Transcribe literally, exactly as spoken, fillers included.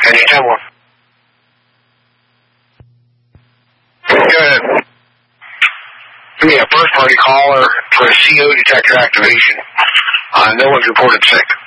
Engine ten one. Go ahead. Give me a first party caller for a C O detector activation. Uh, no one's reported sick.